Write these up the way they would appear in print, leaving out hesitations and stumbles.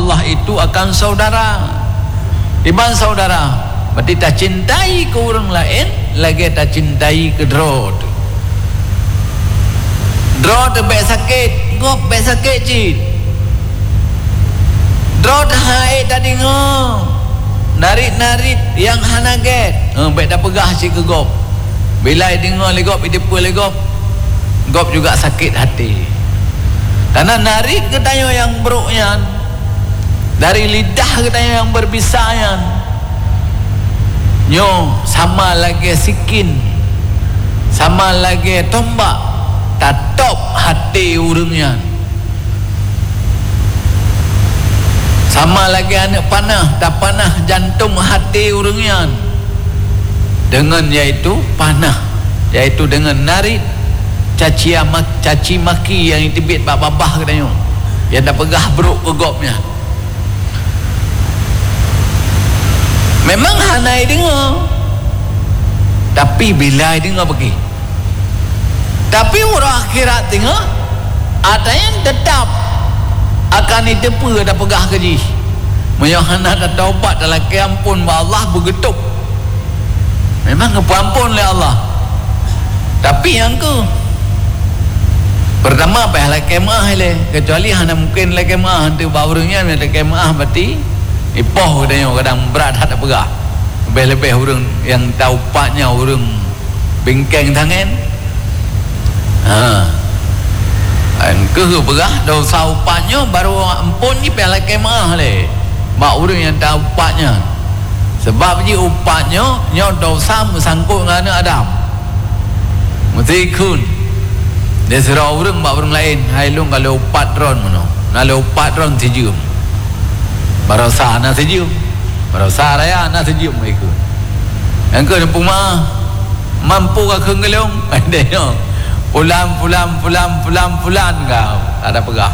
Allah itu akan saudara. Timbang saudara, berarti tak cintai ke orang lain, lagi tak cintai ke draw tu. Draw tu baik sakit, gop baik sakit cik. Draw tu haid tadi ngah. Narit-narit yang hanaget. Baik dah pegah cik ke gop. Bila dengar le gop, itu pun le gop. Gop juga sakit hati. Karena narik ketanya yang beruknya, dari lidah ketanya yang berbisayan, nyo sama lagi sikin, sama lagi tombak, tatop hati urungnya, sama lagi anak panah, tak panah jantung hati urungnya, dengan yaitu panah, yaitu dengan narik, caci maki yang ditibit babah katanya, yang dah pegah beruk ke gopnya. Memang hanai dengar, tapi bila dengar pergi. Tapi orang akhirat dengar, ada yang tetap akan ditepu dah pegah keji. Yang hana dah taubat dalam keampun Allah bergetuk. Memang keampun oleh Allah. Tapi yang ke pertama apa lah kemah le, kecuali hana mungkin lah kemah hantu baurungnya ada kemah berarti ipoh katanya kadang berat hak pegah. Lebih-lebih orang yang tahu paknya orang bingkeng tangan. Ke pegah dosa upahnya baru ampun ni lah kemah le. Mak orang yang tahu upahnya. Sebab je upahnya nyo dosa bersangkut dengan anak Adam. Mesti kun. Dia serah orang buat orang lain. Hai long kalau upat ron mana? Kalau upat ron sejum. Barasa nak sejum. Barasa raya nak sejum mereka. Yang ke nampu mah mampu ke kengelong? Dia pulan kau. Ada pegah.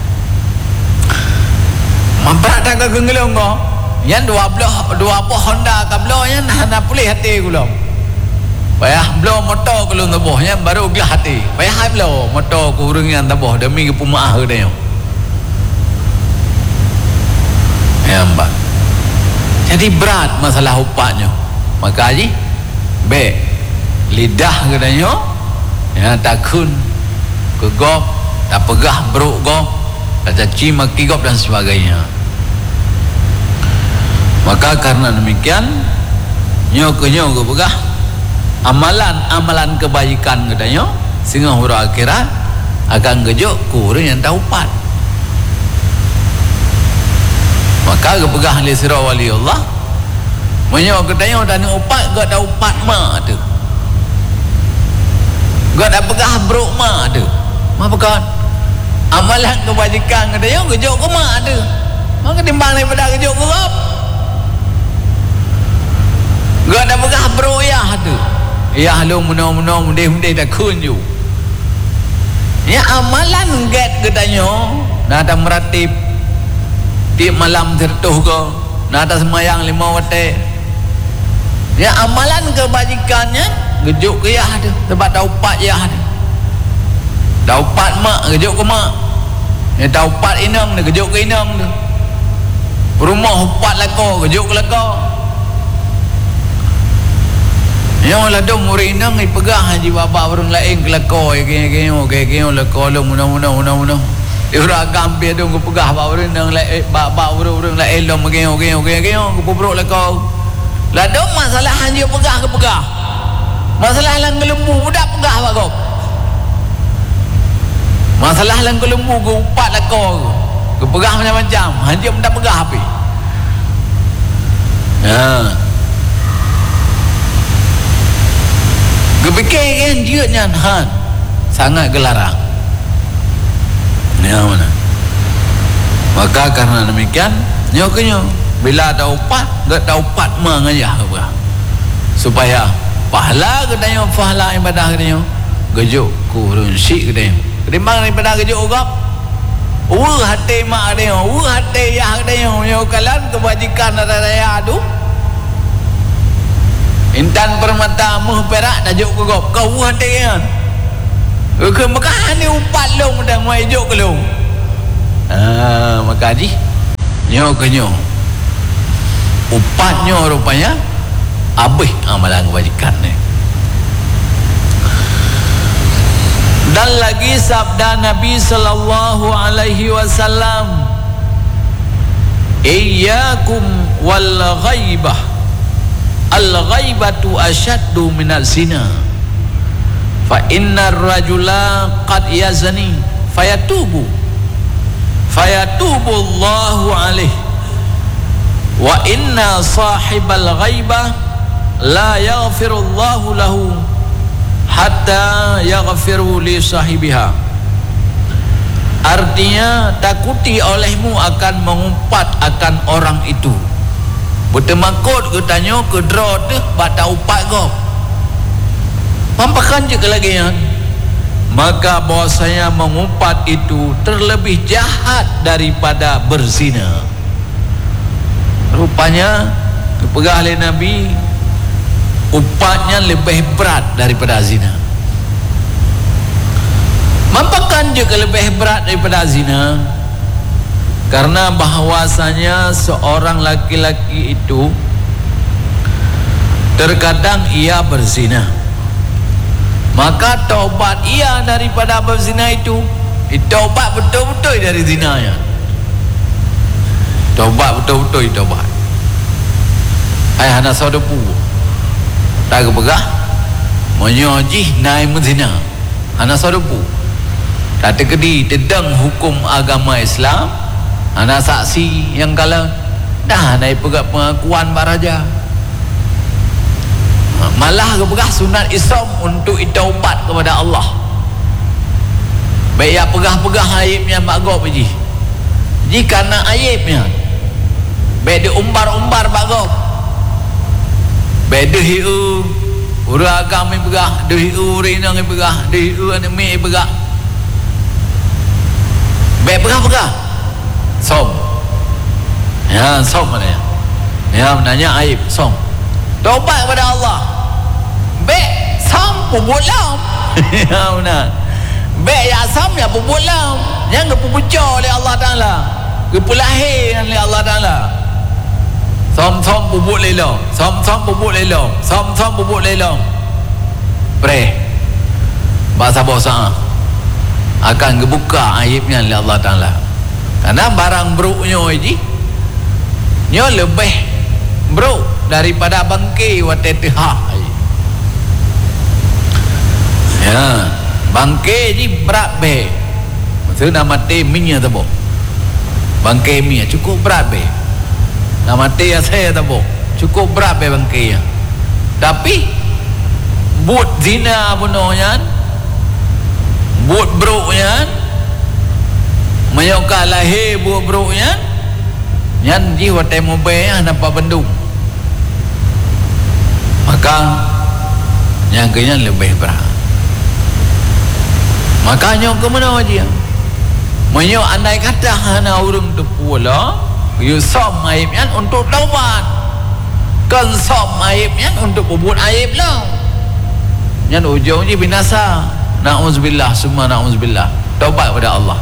Mampat tak ke kengelong kau? Yang dua buah Honda kablo yang nak pulih hati gulung. Payah blow motor ke lung tabuh yang baru gelah hati. Payah blow motor ke urang yang tabuh demi ke pumaah ke dia. Ya mbak. Jadi berat masalah upahnya. Maka haji baik lidah ke dia ya takun ke gop, tak pegah beruk gop, tak caci maki gop dan sebagainya. Maka karena demikian nyo ke pegah amalan kebaikan katanya sehingga hura akhirat akan gejuk kurang yang tahu pat. Maka kepegah li sirah wali Allah menyok katanya dan upat gak tahu pat mak tu gak dah pegah beruk mak tu mak pekan amalan kebajikan katanya gejuk ke mak tu maka timbang daripada gejuk ke rap gak dah pegah beruk ya tu ya lu menau mundih tak kunju. Ya amalan get katanya nak ada meratib tiap malam tertuh ke nak ada semayang 5 waktu. Ya amalan kebajikannya gejuk ke ya ada sebab taupat ya ada. Taupat mak gejuk ke mak. Ya taupat inang dia gejuk ke inang tu. Rumah upat lako gejuk ke lako. Yang lah dong orang inang ni pegah haji bapa orang lain kelakor kaya lakor lo munah. Dia orang gampir dong ke pegah bapa orang inang lain bapa orang lain lo kaya ke pubruk lakor. Lah dong masalah haji pegah ke pegah. Masalah lang kelembu budak pegah pak kau. Masalah lang kelembu ke upat lakor ke pegah macam-macam. Haji pun tak pegah api. Kepikiran dia nyan sangat gelarang. Ya mana? Maka karena demikian, nyokenyo bila ada upat, gak ada upat mengayah apa? Supaya pahala katanya pahala ibadah katanya gejuk kurun syik katanya. Ketimbang daripada gejuk gap, hati mak katanya, hati yah katanya, nyokalan kebajikan ada raya adu. Intan permata muh perak tajuk ke gop kau hati kan ke makan ni upat long dah mai juk ke long maka haji nyo kenyo upatnya rupanya habis amalan kebajikan ni. Dan lagi sabda Nabi sallallahu alaihi wasallam, iyyakum wal ghaibah, al ghaibatu asyaddu minal zina, fa innar rajula qad yazni fayatubu Allahu alaihi wa inna sahibal ghaibah la yaghfirullahu lahu hatta yaghfiru li sahibiha. Artinya, takuti olehmu akan mengumpat akan orang itu. Bertemakut ke tanya ke draw tu bata upat kau. Pampakan je ke lagi ya. Maka bahwasanya mengumpat itu terlebih jahat daripada berzina. Rupanya dipegah oleh Nabi, upatnya lebih berat daripada zina. Mampakan juga lebih berat daripada zina, karena bahwasanya seorang laki-laki itu terkadang ia berzina, maka taubat ia daripada berzina itu, taubat betul-betul dari zinanya. Taubat betul-betul taubat. Ayah anak saudapu tak kepegah menyojih naik menzina anak saudapu tak terkedi tedang hukum agama Islam. Anak saksi yang kala dah naik pegah pengakuan baraja, malah kepegah sunat Islam untuk taubat kepada Allah. Baik ya pegah-pegah aibnya bagop ji. Jika nak aibnya baik dia umbar-umbar bagop. Baik dia hiu urang agama pegah, dia hiu rina pegah, dia hiu anime pegah. Baik pegah-pegah som. Ya, som mana ya? Ya, menanya aib som. Taubat kepada Allah. Baik som pubulam. Ya, benar. Baik ya som ya pubulam. Yang kepubucor oleh Allah Taala. Kepulahir oleh Allah Taala. Som-som bubuk lelong, som-som bubuk lelong, som-som bubuk lelong. Pray bahasa bosan akan kebuka aibnya oleh Allah Ta'ala. Karena barang bruknya ini nyo lebih bruk daripada bangkai watetihah. Ya, bangkai ini berat be. Maksudnya mati minyak tabo. Bangkai minyak cukup berat be. Nama dia saya tahu cukup berat bangkainya. Tapi buat zina bunuhnya, buat broknya, menyokal lahir buat broknya, yang jiwa temu bayar nampak bendung. Maka yang kenya lebih berat. Makanya ke mana dia? Menyok andai kata hana urung tu pula. You som aibnya untuk taubat, kan som aibnya untuk berbuat aib lah. Yang ujungnya binasa. Na'udzubillah, semua na'udzubillah. Taubat kepada Allah.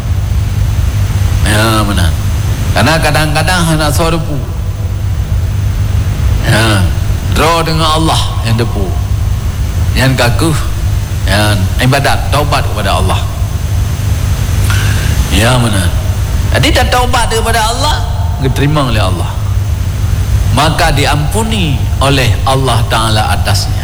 Ya benar. Karena kadang-kadang anak sorpu, ya draw dengan Allah yang depu, yang kaku, yang ibadat taubat kepada Allah. Ya benar. Jadi tak taubat kepada Allah, diterima oleh Allah, maka diampuni oleh Allah Ta'ala atasnya.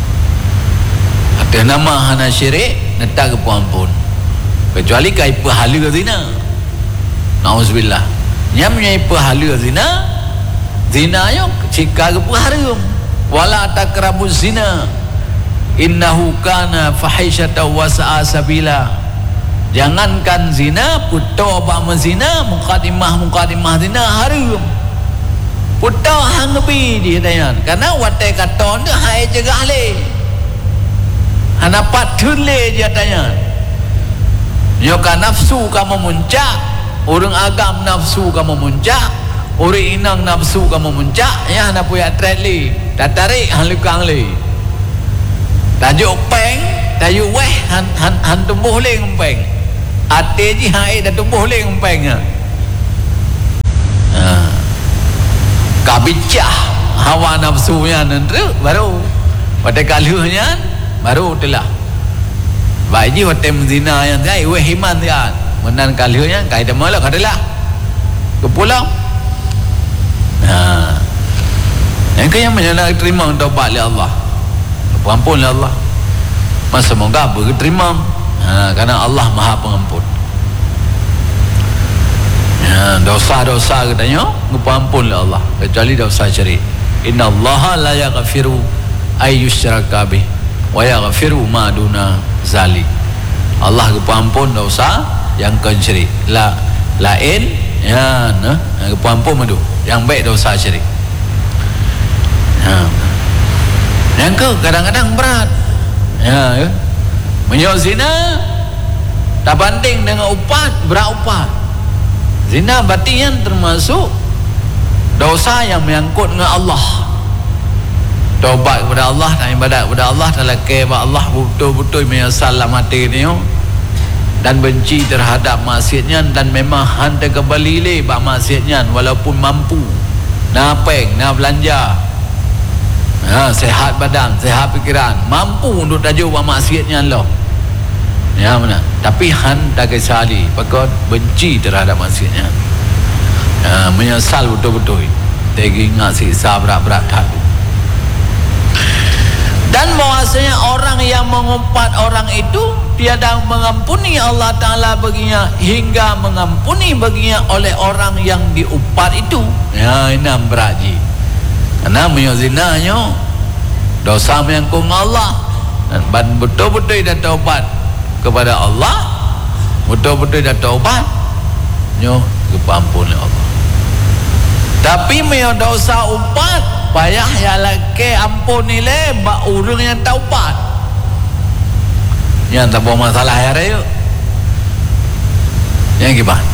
Ada nama hana syirik, netak ke ampun, kecuali kai pahala zina. Nauzubillah. Yang punya pahala zina, zina yo cika ke haram. Wala taqrabu zina innahu kana fahishatan wa sa'a sabila. Jangankan zina, puto ba menzina, mukadimah zina haram. Puto hang bi dia tanya. Karena watai katon tu hai jegah le. Hana patun le dia tanya. Nyoka nafsu kamu muncak, urang agam nafsu kamu muncak, orang inang nafsu kamu muncak, ya hana puya trend le. Tak tarik hang lukang le. Tajuk peng, tajuk weh han tumbuh le ngempeng. Ate ji hai dah tumbuh le ngempengnya. dah bicah hawa nafsunya nanti baru pada kaluhnya baru telah baji hotem zina yang dia weh himan dia menan kaluhnya kai demola kadalah ke pulau yang kaya menyana terima taubat oleh Allah ampun oleh Allah masa semoga berterima kerana Allah Maha Pengampun. Dosa-dosa katanya ampun oleh Allah kecuali dosa syirik. Innallaha la yaghfiru ay yushraka bih wa yaghfiru ma duna zalik. Allah ampun dosa yang kan syirik. Lain ampun madu yang baik dosa syirik. Yang ke kadang-kadang berat. Menyok zina tak banding dengan upat, berat upat. Zina batian termasuk dosa yang menyangkut dengan Allah. Taubat kepada Allah dan ibadat kepada Allah dalam kebab Allah betul-betul menyesal mati ni dan benci terhadap maksiatnya dan memang hantar kembali le bab maksiatnya walaupun mampu nak peng nak belanja sehat badan sehat fikiran mampu untuk tajuk bab maksiatnya Allah ya mana tapi hantar kesali pakon benci terhadap maksiatnya menyesal betul-betul tegi ingat siksa berat-berat hati. Dan bahwasanya orang yang mengumpat orang itu tiada mengampuni Allah Ta'ala baginya hingga mengampuni baginya oleh orang yang diumpat itu. Ya ini beraji karena menyazinanya dosa menyangkut Allah dan betul-betul dah taubat kepada Allah, betul-betul dah taubat nyo kepampun oleh Allah. Tapi meyo dosa umpat payah ya laki ampun ni le bak urang yang taubat yang tak bawa masalah ya raya yang gimana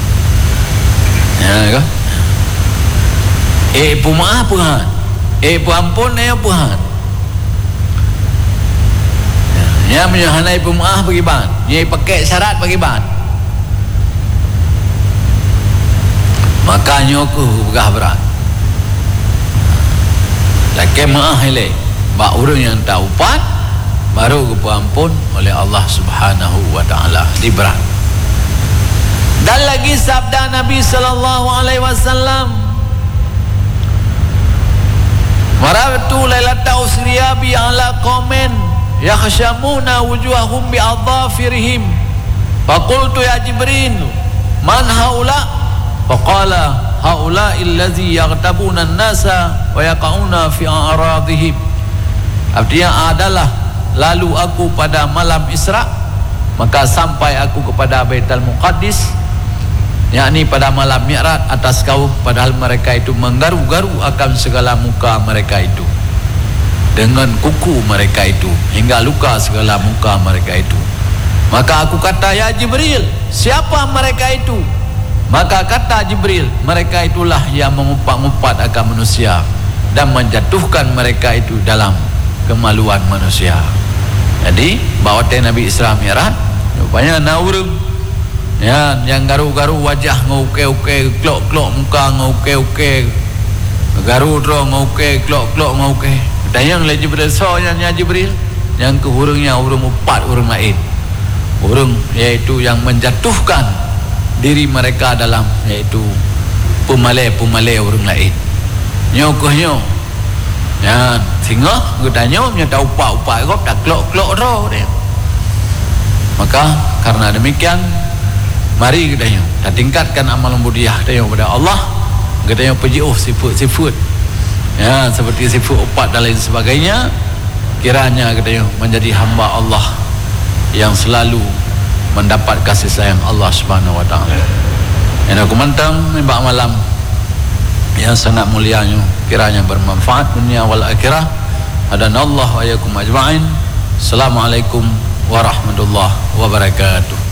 ya kan pumaaf Tuhan puampun ya Tuhan ya menyohanai pumaaf bagi ban ya pakai syarat bagi ban makanya aku begah berat laki maaf ile bak urang yang taubat baru kepampun oleh Allah Subhanahu wa taala di berat. Dan lagi sabda Nabi sallallahu alaihi wasallam maratu lailata usriya bi ala qaumin yakhshamuna wujuhahum bi adhafirihim faqultu ya Jibril man haula faqala haula'i allazi yaghtabuna an-nasa wa yaqauna fi a'radihim. Artinya adalah lalu aku pada malam Isra maka sampai aku kepada Baitul Muqaddis yakni pada malam Mi'raj atas kaum padahal mereka itu menggaru-garu akan segala muka mereka itu dengan kuku mereka itu hingga luka segala muka mereka itu. Maka aku kata ya Jibril siapa mereka itu? Maka kata Jibril mereka itulah yang mengumpat-ngumpat akan manusia dan menjatuhkan mereka itu dalam kemaluan manusia. Jadi bawa Nabi Isra Mi'raj rupanya naurung ya yang garu-garu wajah ngauke-uke klok-klok muka ngauke-uke garu dro ngauke klok-klok ngauke dan yang le Jibril soalnya Jibril yang ke hurungnya urung upat urung lain urung yaitu yang menjatuhkan diri mereka dalam yaitu pumalai orang lain nyokohnya ya sehingga katanya menyata upak-upak kau tak klok-klok roh dia. Maka karena demikian mari katanya kita tingkatkan amalan budiah katanya kepada Allah katanya pejiuh sifat-sifat ya seperti sifat upat dan lain sebagainya kiranya katanya menjadi hamba Allah yang selalu mendapat kasih sayang Allah Subhanahu wa taala. Yang aku mantang mbak malam yang sangat mulianya kiranya bermanfaat dunia wal akhirah. Hadanallahu wa iyyakum ajma'in. Assalamualaikum warahmatullahi wabarakatuh.